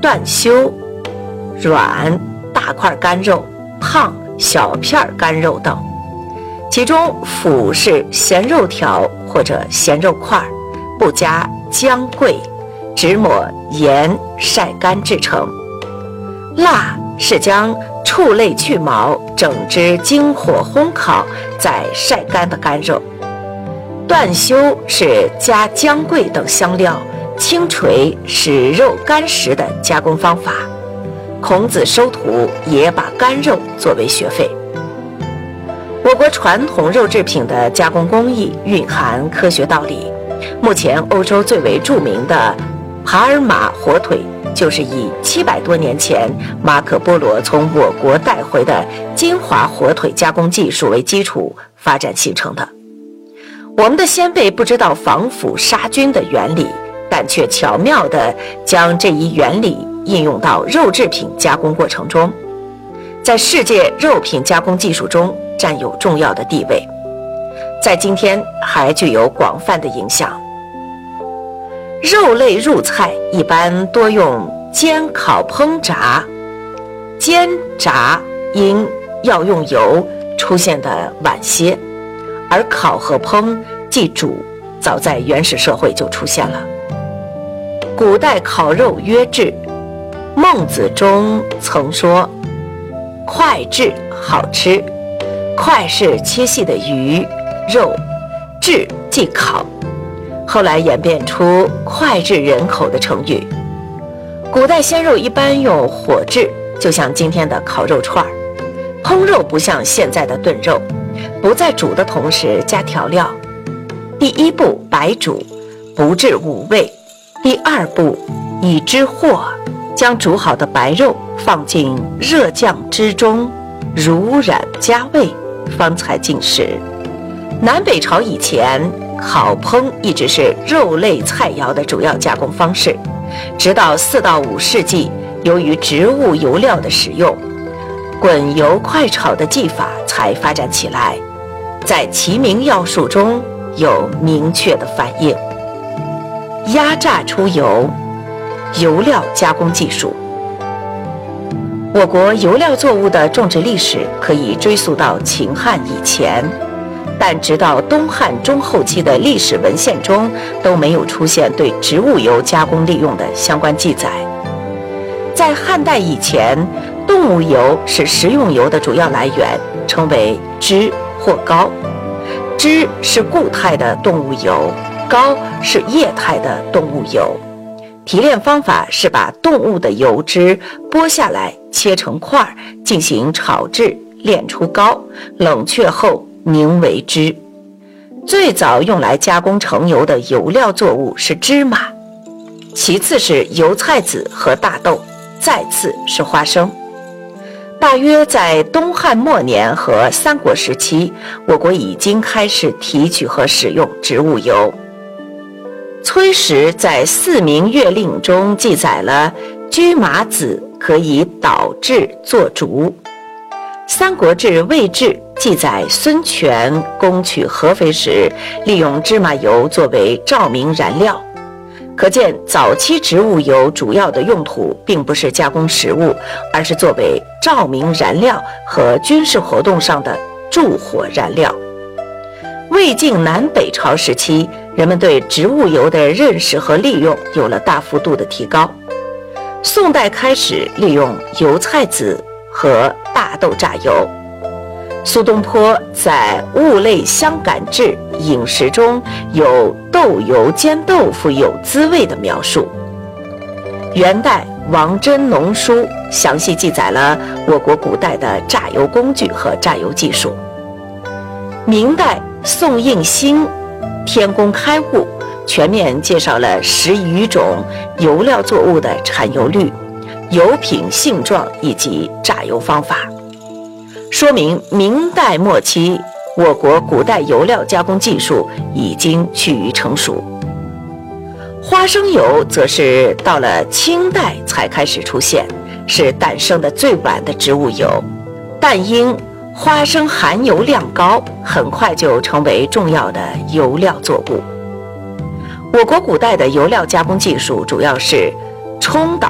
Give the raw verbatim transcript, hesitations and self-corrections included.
断修、软、大块干肉、胖、小片干肉等。其中腐是咸肉条或者咸肉块，不加姜桂，只抹盐晒干制成。辣是将畜类去毛，整只经火烘烤再晒干的干肉。断修是加姜桂等香料轻锤使肉干实的加工方法。孔子收徒也把干肉作为学费。我国传统肉制品的加工工艺蕴含科学道理。目前欧洲最为著名的帕尔马火腿，就是以七百多年前马可波罗从我国带回的金华火腿加工技术为基础发展形成的。我们的先辈不知道防腐杀菌的原理，但却巧妙地将这一原理应用到肉制品加工过程中，在世界肉品加工技术中占有重要的地位，在今天还具有广泛的影响。肉类入菜一般多用煎、烤、烹、炸。煎、炸因要用油出现的晚些，而烤和烹即煮早在原始社会就出现了。古代烤肉曰炙，孟子中曾说脍炙好吃，脍是切细的鱼肉，炙即烤，后来演变出脍炙人口的成语。古代鲜肉一般用火炙，就像今天的烤肉串。烹肉不像现在的炖肉，不在煮的同时加调料。第一步白煮，不致五味。第二步以汁和，将煮好的白肉放进热酱汁中，濡染加味，方才进食。南北朝以前，烤烹一直是肉类菜肴的主要加工方式，直到四到五世纪，由于植物油料的使用，滚油快炒的技法才发展起来，在齐民要术中有明确的反映。压榨出油，油料加工技术。我国油料作物的种植历史可以追溯到秦汉以前，但直到东汉中后期的历史文献中都没有出现对植物油加工利用的相关记载。在汉代以前，动物油是食用油的主要来源，称为脂或膏。脂是固态的动物油，膏是液态的动物油。提炼方法是把动物的油脂剥下来切成块，进行炒制，炼出膏，冷却后凝为脂。最早用来加工成油的油料作物是芝麻，其次是油菜籽和大豆，再次是花生。大约在东汉末年和三国时期，我国已经开始提取和使用植物油。崔实在《四民月令》中记载了车麻子可以捣制做竹。三国志魏志记载孙权攻取合肥时，利用芝麻油作为照明燃料。可见早期植物油主要的用途并不是加工食物，而是作为照明燃料和军事活动上的助火燃料。魏晋南北朝时期，人们对植物油的认识和利用有了大幅度的提高。宋代开始利用油菜籽和大豆榨油。苏东坡在《物类相感志饮食》中有豆油煎豆腐有滋味的描述。元代王真农书详细记载了我国古代的榨油工具和榨油技术。明代宋应星《天工开物》全面介绍了十余种油料作物的产油率、油品性状以及榨油方法，说明明代末期我国古代油料加工技术已经趋于成熟。花生油则是到了清代才开始出现，是诞生的最晚的植物油，但因花生含油量高，很快就成为重要的油料作物。我国古代的油料加工技术主要是冲捣